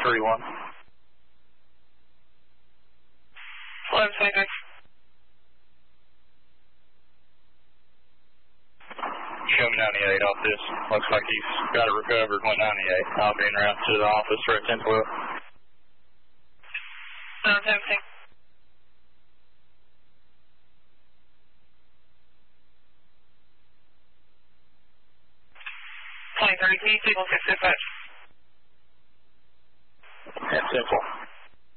31. 1123. Show me 98 off this. Looks like he's got it recovered, went 98. I'll be en route to the office for a 1012. 17. Can you signal 6 dispatch? That's simple.